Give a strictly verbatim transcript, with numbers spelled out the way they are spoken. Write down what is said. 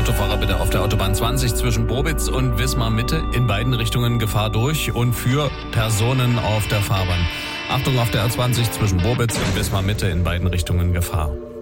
Autofahrer bitte auf der Autobahn zwanzig zwischen Bobitz und Wismar Mitte in beiden Richtungen Gefahr durch und für Personen auf der Fahrbahn. Achtung auf der A zwanzig zwischen Bobitz und Wismar Mitte in beiden Richtungen Gefahr.